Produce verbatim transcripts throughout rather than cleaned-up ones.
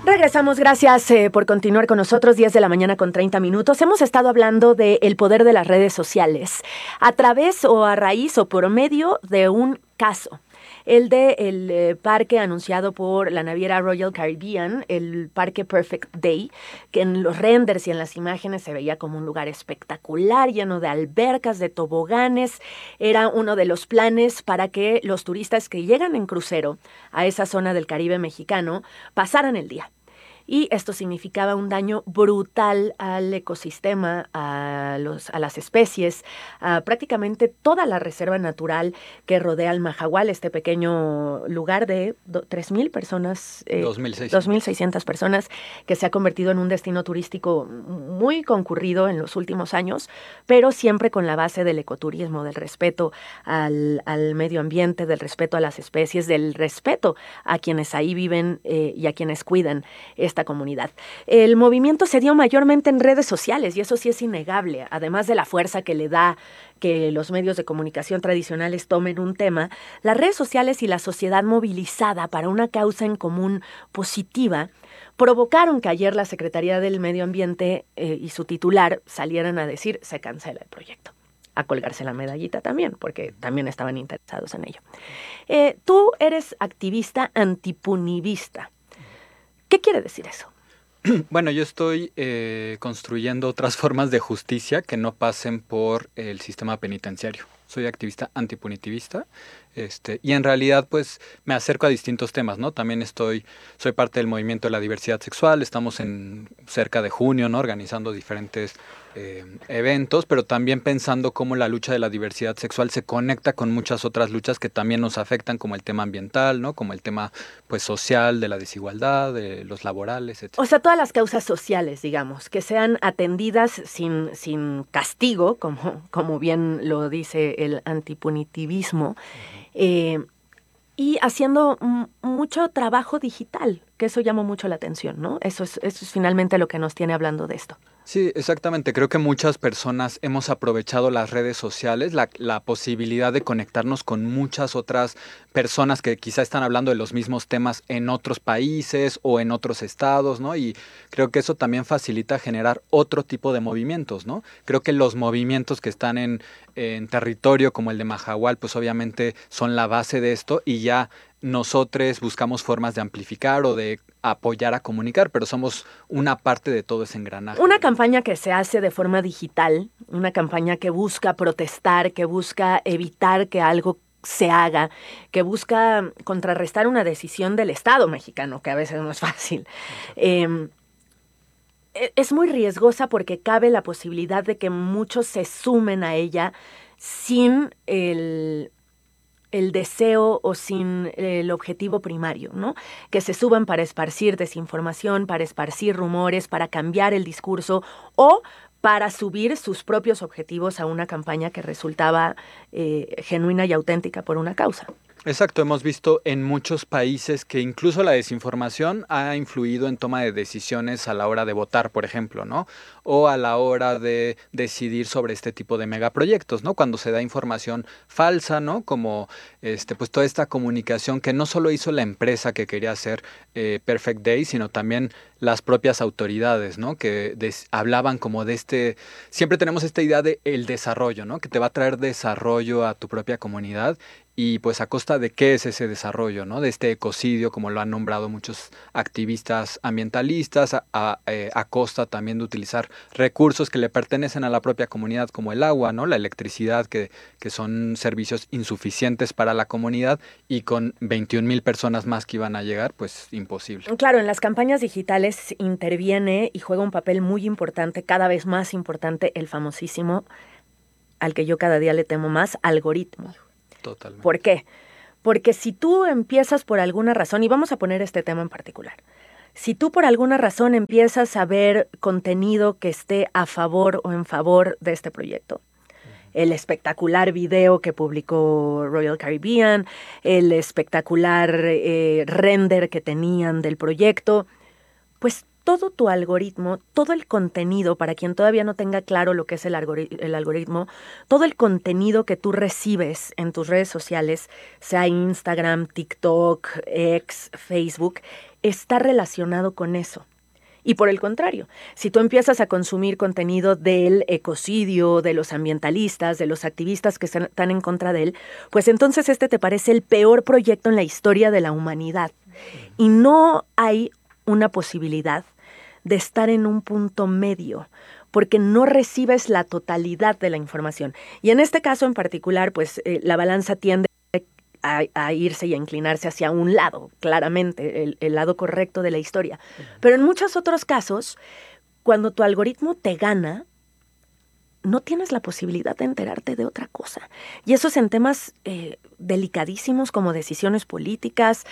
Regresamos, gracias eh, por continuar con nosotros, diez de la mañana con treinta minutos. Hemos estado hablando del poder de las redes sociales a través o a raíz o por medio de un caso. El de el eh, parque anunciado por la naviera Royal Caribbean, el parque Perfect Day, que en los renders y en las imágenes se veía como un lugar espectacular, lleno de albercas, de toboganes. Era uno de los planes para que los turistas que llegan en crucero a esa zona del Caribe mexicano pasaran el día. Y esto significaba un daño brutal al ecosistema, a, los, a las especies, a prácticamente toda la reserva natural que rodea al Mahahual, este pequeño lugar de tres mil personas, eh, dos mil seiscientas personas, que se ha convertido en un destino turístico muy concurrido en los últimos años, pero siempre con la base del ecoturismo, del respeto al, al medio ambiente, del respeto a las especies, del respeto a quienes ahí viven eh, y a quienes cuidan esta comunidad. El movimiento se dio mayormente en redes sociales y eso sí es innegable, además de la fuerza que le da que los medios de comunicación tradicionales tomen un tema. Las redes sociales y la sociedad movilizada para una causa en común positiva provocaron que ayer la Secretaría del Medio Ambiente eh, y su titular salieran a decir se cancela el proyecto, a colgarse la medallita también, porque también estaban interesados en ello. Eh, tú eres activista antipunivista. ¿Qué quiere decir eso? Bueno, yo estoy eh, construyendo otras formas de justicia que no pasen por el sistema penitenciario. Soy activista antipunitivista, este, y en realidad pues me acerco a distintos temas, ¿no? También estoy, soy parte del movimiento de la diversidad sexual, estamos en cerca de junio, ¿no? Organizando diferentes eh, eventos, pero también pensando cómo la lucha de la diversidad sexual se conecta con muchas otras luchas que también nos afectan, como el tema ambiental, ¿no? Como el tema pues social, de la desigualdad, de los laborales, etcétera. O sea, todas las causas sociales, digamos, que sean atendidas sin, sin castigo, como, como bien lo dice el antipunitivismo, uh-huh. eh, y haciendo m- mucho trabajo digital, que eso llama mucho la atención, ¿no? Eso es, eso es finalmente lo que nos tiene hablando de esto. Sí, exactamente. Creo que muchas personas hemos aprovechado las redes sociales, la, la posibilidad de conectarnos con muchas otras personas que quizá están hablando de los mismos temas en otros países o en otros estados, ¿no? Y creo que eso también facilita generar otro tipo de movimientos, ¿no? Creo que los movimientos que están en, en territorio como el de Mahahual, pues obviamente son la base de esto y ya nosotros buscamos formas de amplificar o de apoyar a comunicar, pero somos una parte de todo ese engranaje. Una campaña que se hace de forma digital, una campaña que busca protestar, que busca evitar que algo se haga, que busca contrarrestar una decisión del Estado mexicano, que a veces no es fácil. Eh, es muy riesgosa porque cabe la posibilidad de que muchos se sumen a ella sin el... el deseo o sin el objetivo primario, ¿no? Que se suban para esparcir desinformación, para esparcir rumores, para cambiar el discurso o para subir sus propios objetivos a una campaña que resultaba eh, genuina y auténtica por una causa. Exacto, hemos visto en muchos países que incluso la desinformación ha influido en toma de decisiones a la hora de votar, por ejemplo, ¿no? O a la hora de decidir sobre este tipo de megaproyectos, ¿no? Cuando se da información falsa, ¿no? Como este, pues toda esta comunicación que no solo hizo la empresa que quería hacer eh, Perfect Day, sino también las propias autoridades, ¿no? Que des- hablaban como de este, siempre tenemos esta idea de el desarrollo, ¿no? Que te va a traer desarrollo a tu propia comunidad. Y pues a costa de qué es ese desarrollo, ¿no? De este ecocidio, como lo han nombrado muchos activistas ambientalistas, a, a, eh, a costa también de utilizar recursos que le pertenecen a la propia comunidad, como el agua, ¿no? La electricidad, que, que son servicios insuficientes para la comunidad, y con veintiún mil personas más que iban a llegar, pues imposible. Claro, en las campañas digitales interviene y juega un papel muy importante, cada vez más importante, el famosísimo, al que yo cada día le temo más, algoritmo. Totalmente. ¿Por qué? Porque si tú empiezas por alguna razón, y vamos a poner este tema en particular, si tú por alguna razón empiezas a ver contenido que esté a favor o en favor de este proyecto, el espectacular video que publicó Royal Caribbean, el espectacular eh, render que tenían del proyecto, pues todo tu algoritmo, todo el contenido, para quien todavía no tenga claro lo que es el, algori- el algoritmo, todo el contenido que tú recibes en tus redes sociales, sea Instagram, TikTok, X, Facebook, está relacionado con eso. Y por el contrario, si tú empiezas a consumir contenido del ecocidio, de los ambientalistas, de los activistas que están en contra de él, pues entonces este te parece el peor proyecto en la historia de la humanidad. Y no hay una posibilidad de estar en un punto medio, porque no recibes la totalidad de la información. Y en este caso en particular, pues eh, la balanza tiende A, a irse y a inclinarse hacia un lado, claramente, el, el lado correcto de la historia. Pero en muchos otros casos, cuando tu algoritmo te gana, no tienes la posibilidad de enterarte de otra cosa. Y eso es en temas eh, delicadísimos como decisiones políticas,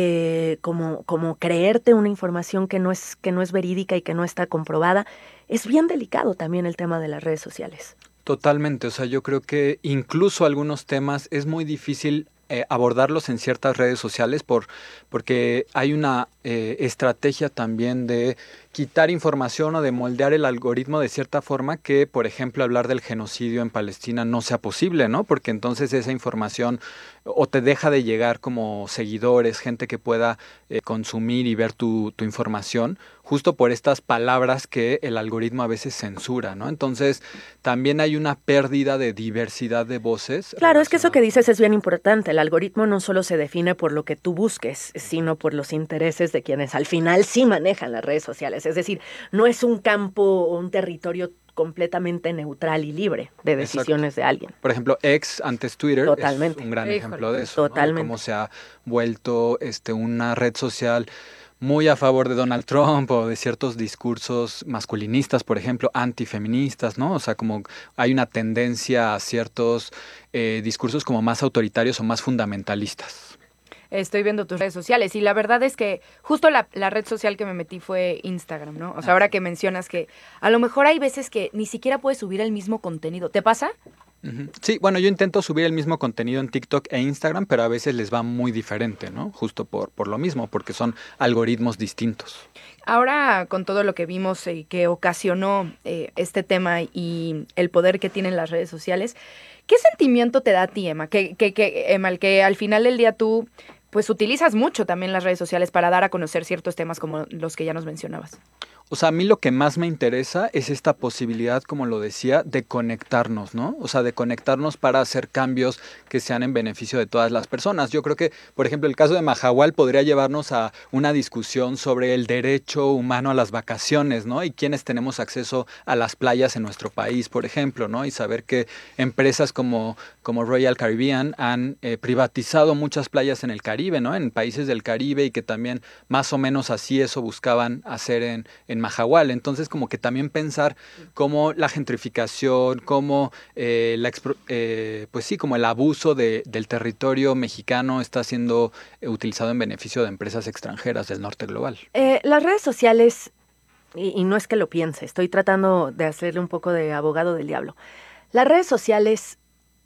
eh, como, como creerte una información que no es, que no es verídica y que no está comprobada. Es bien delicado también el tema de las redes sociales. Totalmente, o sea, yo creo que incluso algunos temas es muy difícil eh, abordarlos en ciertas redes sociales por, porque hay una eh, estrategia también de quitar información o de moldear el algoritmo de cierta forma que, por ejemplo, hablar del genocidio en Palestina no sea posible, ¿no? Porque entonces esa información o te deja de llegar como seguidores, gente que pueda eh, consumir y ver tu, tu información, justo por estas palabras que el algoritmo a veces censura, ¿no? Entonces, también hay una pérdida de diversidad de voces. Claro, es que eso que dices es bien importante. El algoritmo no solo se define por lo que tú busques, sino por los intereses de quienes al final sí manejan las redes sociales. Es decir, no es un campo o un territorio completamente neutral y libre de decisiones Exacto. de alguien. Por ejemplo, X, antes Twitter, Totalmente. es un gran Híjole. ejemplo de eso, ¿no? De Totalmente. cómo se ha vuelto este, una red social muy a favor de Donald Trump o de ciertos discursos masculinistas, por ejemplo, antifeministas, ¿no? O sea, como hay una tendencia a ciertos eh, discursos como más autoritarios o más fundamentalistas. Estoy viendo tus redes sociales y la verdad es que justo la, la red social que me metí fue Instagram, ¿no? O sea, ahora que mencionas que a lo mejor hay veces que ni siquiera puedes subir el mismo contenido. ¿Te pasa? Uh-huh. Sí, bueno, yo intento subir el mismo contenido en TikTok e Instagram, pero a veces les va muy diferente, ¿no? Justo por, por lo mismo, porque son algoritmos distintos. Ahora, con todo lo que vimos y eh, que ocasionó eh, este tema y el poder que tienen las redes sociales, ¿qué sentimiento te da a ti, Emma? Que, que, que, Emma, el que al final del día tú pues utilizas mucho también las redes sociales para dar a conocer ciertos temas como los que ya nos mencionabas. O sea, a mí lo que más me interesa es esta posibilidad, como lo decía, de conectarnos, ¿no? O sea, de conectarnos para hacer cambios que sean en beneficio de todas las personas. Yo creo que, por ejemplo, el caso de Mahahual podría llevarnos a una discusión sobre el derecho humano a las vacaciones, ¿no? Y quiénes tenemos acceso a las playas en nuestro país, por ejemplo, ¿no? Y saber que empresas como, como Royal Caribbean han eh, privatizado muchas playas en el Caribe, ¿no? En países del Caribe y que también más o menos así eso buscaban hacer en, en Mahahual. Entonces, como que también pensar cómo la gentrificación, cómo eh, la expro- eh, pues sí, como el abuso de, del territorio mexicano está siendo eh, utilizado en beneficio de empresas extranjeras del norte global. Eh, las redes sociales, y, y no es que lo piense, estoy tratando de hacerle un poco de abogado del diablo. Las redes sociales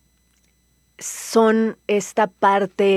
son esta parte,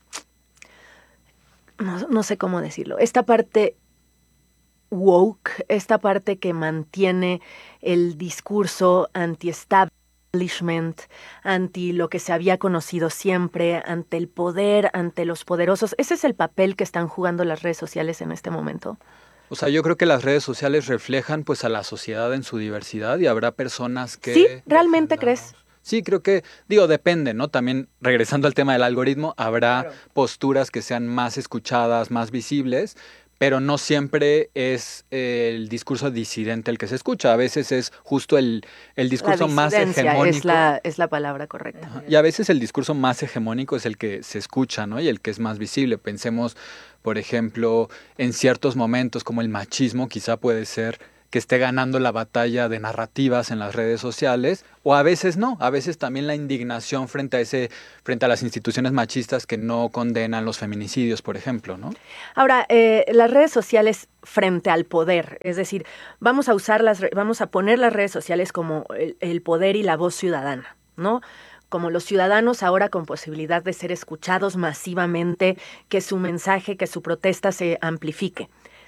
no, no sé cómo decirlo, esta parte woke, esta parte que mantiene el discurso anti-establishment, anti lo que se había conocido siempre, ante el poder, ante los poderosos. Ese es el papel que están jugando las redes sociales en este momento. O sea, yo creo que las redes sociales reflejan pues a la sociedad en su diversidad y habrá personas que... ¿Sí? ¿Realmente defendamos. crees? Sí, creo que, digo, depende, ¿no? También, regresando al tema del algoritmo, habrá Claro. posturas que sean más escuchadas, más visibles, pero no siempre es eh, el discurso disidente el que se escucha. A veces es justo el, el discurso La más disidencia hegemónico. es la, es la palabra correcta. Ajá. Y a veces el discurso más hegemónico es el que se escucha, ¿no? Y el que es más visible. Pensemos, por ejemplo, en ciertos momentos como el machismo, quizá puede ser que esté ganando la batalla de narrativas en las redes sociales, o a veces no, a veces también la indignación frente a ese, frente a las instituciones machistas que no condenan los feminicidios, por ejemplo, ¿no? Ahora, eh, las redes sociales frente al poder, es decir, vamos a usar las, vamos a poner las redes sociales como el, el poder y la voz ciudadana, ¿no? Como los ciudadanos ahora con posibilidad de ser escuchados masivamente, que su mensaje, que su protesta se amplifique.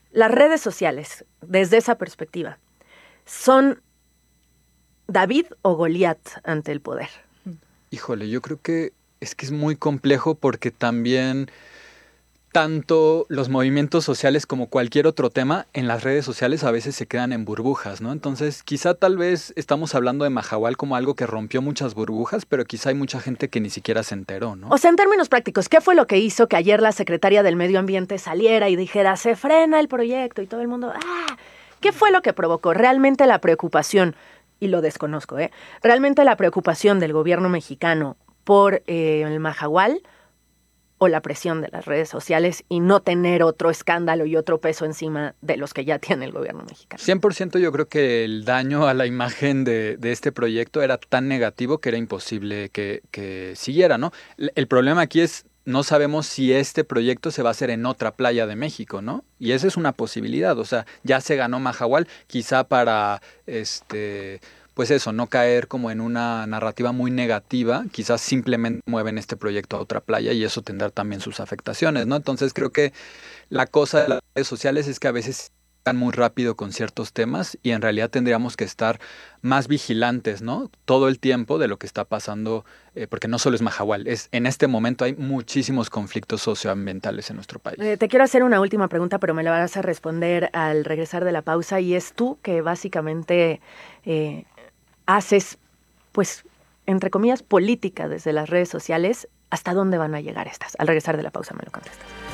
las redes sociales, desde esa perspectiva, ¿son David o Goliat ante el poder? Híjole, yo creo que es que es muy complejo porque también tanto los movimientos sociales como cualquier otro tema en las redes sociales a veces se quedan en burbujas, ¿no? Entonces, quizá tal vez estamos hablando de Mahahual como algo que rompió muchas burbujas, pero quizá hay mucha gente que ni siquiera se enteró, ¿no? O sea, en términos prácticos, ¿qué fue lo que hizo que ayer la secretaria del Medio Ambiente saliera y dijera, se frena el proyecto y todo el mundo, ¡ah! ¿Qué fue lo que provocó realmente la preocupación? Y lo desconozco, ¿eh? Realmente la preocupación del gobierno mexicano por eh, el Mahahual o la presión de las redes sociales y no tener otro escándalo y otro peso encima de los que ya tiene el gobierno mexicano. cien por ciento yo creo que el daño a la imagen de, de este proyecto era tan negativo que era imposible que, que siguiera, ¿no? El, el problema aquí es, no sabemos si este proyecto se va a hacer en otra playa de México, ¿no? Y esa es una posibilidad, o sea, ya se ganó Mahahual, quizá para, este... pues eso, no caer como en una narrativa muy negativa, quizás simplemente mueven este proyecto a otra playa y eso tendrá también sus afectaciones, ¿no? Entonces creo que la cosa de las redes sociales es que a veces están muy rápido con ciertos temas y en realidad tendríamos que estar más vigilantes, ¿no? Todo el tiempo de lo que está pasando, eh, porque no solo es Mahahual, es, en este momento hay muchísimos conflictos socioambientales en nuestro país. Eh, te quiero hacer una última pregunta, pero me la vas a responder al regresar de la pausa y es tú que básicamente... Eh, haces, pues, entre comillas, política desde las redes sociales, ¿hasta dónde van a llegar estas? Al regresar de la pausa me lo contestas.